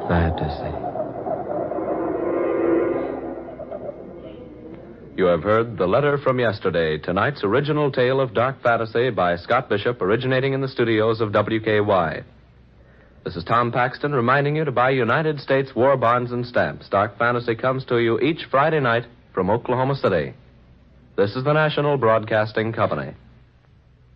fantasy. You have heard The Letter from Yesterday, tonight's original tale of dark fantasy by Scott Bishop, originating in the studios of WKY. This is Tom Paxton reminding you to buy United States war bonds and stamps. Dark Fantasy comes to you each Friday night from Oklahoma City. This is the National Broadcasting Company.